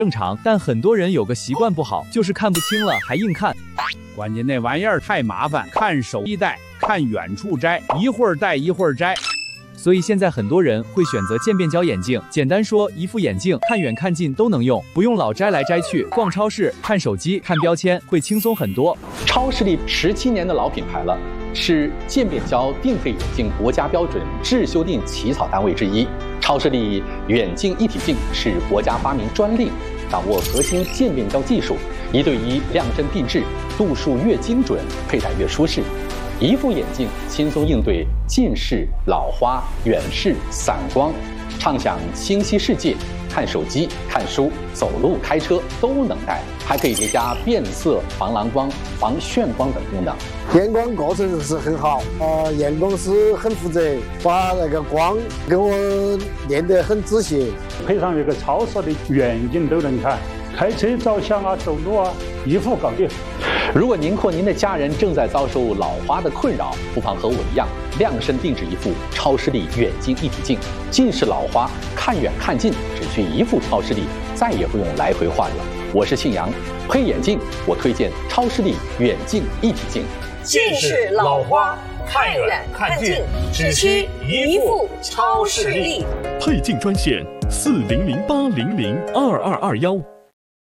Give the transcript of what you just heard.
正常，但很多人有个习惯不好，就是看不清了还硬看。 关键那玩意儿太麻烦，看手一戴，看远处摘，一会儿戴一会儿摘。 所以现在很多人会选择渐变焦眼镜。简单说，一副眼镜看远看近都能用，不用老摘来摘去。逛超市、看手机、看标签会轻松很多。 超视力17年的老品牌了，是渐变焦定配眼镜国家标准制修订起草单位之一。超视力远近一体镜是国家发明专利，掌握核心渐变焦技术，1对1量身定制，度数越精准，佩戴越舒适。一副眼镜轻松应对近视、老花、远视、散光，畅享清晰世界，看手机、看书、走路、开车都能戴，还可以叠加变色、防蓝光、防眩光等功能。 验光过程是很好，验光师很负责，把那个光给我练得很仔细。 配上这个超视力远近都能看，开车照相啊、走路啊，一副搞定。 如果您或您的家人正在遭受老花的困扰，不妨和我一样，量身定制一副超视力远近一体镜。近视老花看远看近只需一副超视力，再也不用来回换了。我是庆阳，配眼镜我推荐超视力远近一体镜。 近视老花看远看近只需一副超视力。 配镜专线：4008002221。